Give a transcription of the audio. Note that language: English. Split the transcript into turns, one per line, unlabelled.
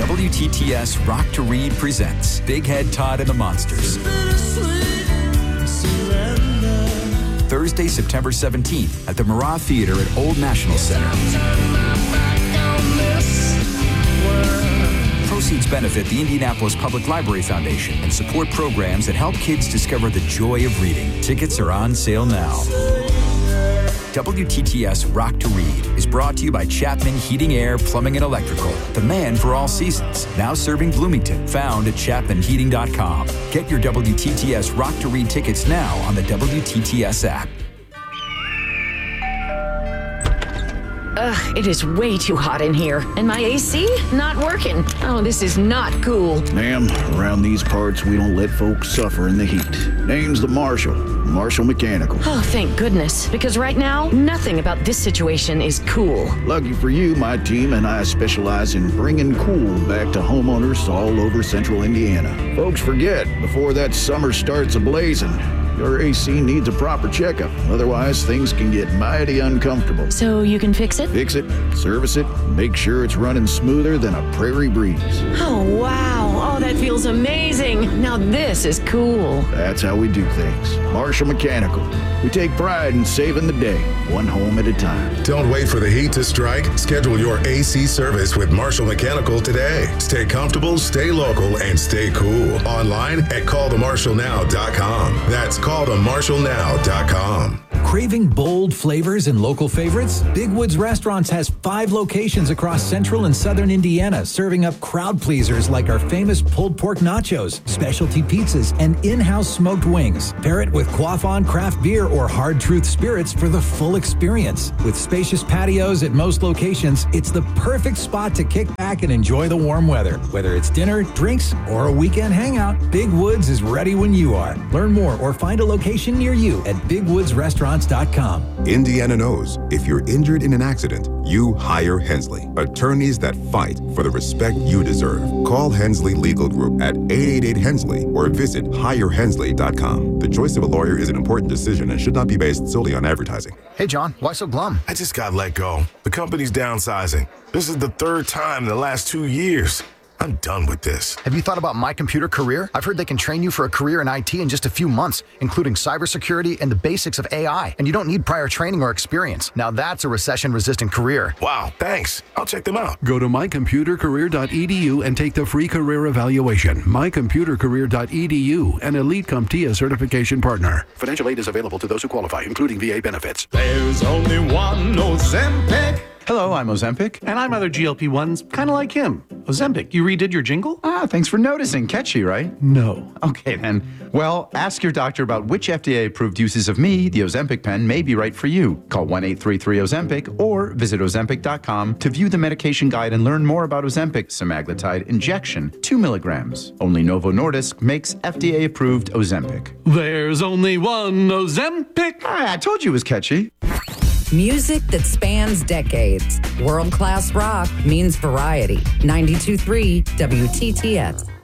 WTTS Rock to Read presents Big Head Todd and the Monsters. Thursday, September 17th at the Marat Theater at Old National Center. Proceeds benefit the Indianapolis Public Library Foundation and support programs that help kids discover the joy of reading. Tickets are on sale now. WTTS Rock to Read is brought to you by Chapman Heating, Air, Plumbing, and Electrical, the man for all seasons. Now serving Bloomington, found at chapmanheating.com. Get your WTTS Rock to Read tickets now on the WTTS app.
Ugh, it is way too hot in here. And my AC? Not working. Oh, this is not cool.
Ma'am, around these parts, we don't let folks suffer in the heat. Name's the Marshal Mechanical.
Oh, thank goodness. Because right now, nothing about this situation is cool.
Lucky for you, my team and I specialize in bringing cool back to homeowners all over central Indiana. Folks forget, before that summer starts a-blazing, your AC needs a proper checkup. Otherwise, things can get mighty uncomfortable.
So you can fix it?
Fix it, service it, make sure it's running smoother than a prairie breeze.
Oh, wow. Oh, that feels amazing. Now this is cool.
That's how we do things. Marshall Mechanical. We take pride in saving the day, one home at a time.
Don't wait for the heat to strike. Schedule your AC service with Marshall Mechanical today. Stay comfortable, stay local, and stay cool. Online at callthemarshallnow.com. That's callthemarshallnow.com.
Craving bold flavors and local favorites? Big Woods Restaurants has 5 locations across central and southern Indiana, serving up crowd pleasers like our famous pulled pork nachos, specialty pizzas, and in-house smoked wings. Pair it with Quaffon craft beer or Hard Truth spirits for the full experience. With spacious patios at most locations, it's the perfect spot to kick back and enjoy the warm weather. Whether it's dinner, drinks, or a weekend hangout, Big Woods is ready when you are. Learn more or find a location near you at bigwoodsrestaurants.com.
Indiana knows if you're injured in an accident, you hire Hensley, attorneys that fight for the respect you deserve. Call Hensley Legal Group at 888-HENSLEY or visit hirehensley.com. The choice of a lawyer is an important decision and should not be based solely on advertising.
Hey, John, why so glum?
I just got let go. The company's downsizing. This is the 3rd time in the last 2 years. I'm done with this.
Have you thought about My Computer Career? I've heard they can train you for a career in IT in just a few months, including cybersecurity and the basics of AI. And you don't need prior training or experience. Now that's a recession-resistant career.
Wow, thanks. I'll check them out.
Go to mycomputercareer.edu and take the free career evaluation. mycomputercareer.edu, an Elite CompTIA certification partner. Financial aid is available to those who qualify, including VA benefits.
There's only one Ozempic.
Hello, I'm Ozempic.
And I'm other GLP-1s, kind of like him. Ozempic, you redid your jingle?
Thanks for noticing. Catchy, right?
No.
Okay, then. Well, ask your doctor about which FDA-approved uses of me, the Ozempic pen, may be right for you. Call 1-833-OZEMPIC or visit Ozempic.com to view the medication guide and learn more about Ozempic semaglutide injection, 2 milligrams. Only Novo Nordisk makes FDA-approved Ozempic.
There's only one Ozempic.
I told you it was catchy.
Music that spans decades. World-class rock means variety. 92.3 WTTS.